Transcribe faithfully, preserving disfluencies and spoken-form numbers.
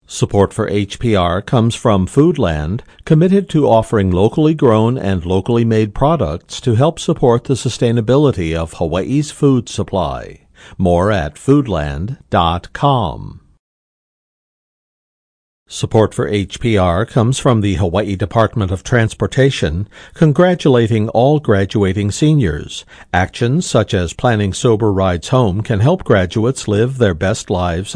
Support for H P R comes from Foodland, committed to offering locally grown and locally made products to help support the sustainability of Hawaii's food supply. More at foodland dot com. Support for H P R comes from the Hawaii Department of Transportation, congratulating all graduating seniors. Actions such as planning sober rides home can help graduates live their best lives